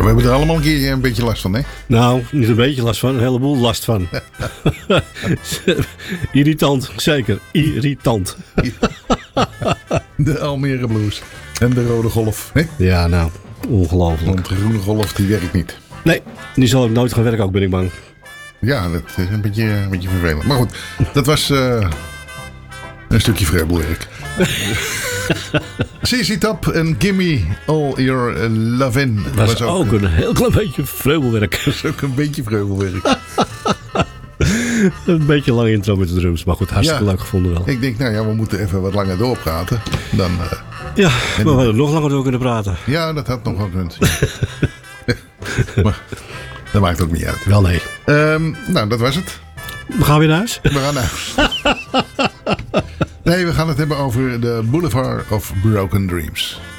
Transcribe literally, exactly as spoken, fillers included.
we hebben er allemaal een keer een beetje last van, hè? Nou, niet een beetje last van, een heleboel last van. Irritant, zeker. Irritant. De Almere Blues. En de Rode Golf, hè? Ja, nou, ongelooflijk. Want de Groene Golf, die werkt niet. Nee, die zal ook nooit gaan werken, ook ben ik bang. Ja, dat is een beetje, een beetje vervelend. Maar goed, dat was uh, een stukje vreubelwerk. C C Top en Gimme All Your Lovin'. Dat was, was ook, ook een heel klein beetje vreubelwerk. Dat is ook een beetje vreubelwerk. Een beetje lang intro met de drums. Maar goed, hartstikke ja, leuk gevonden wel. Ik denk, nou ja, we moeten even wat langer doorpraten. Dan, uh, ja, we hadden en... nog langer door kunnen praten. Ja, dat had nog wel gekund. Maar dat maakt ook niet uit. Wel nee. Um, nou, dat was het. We gaan weer naar huis? We gaan naar huis. Nee, we gaan het hebben over de Boulevard of Broken Dreams.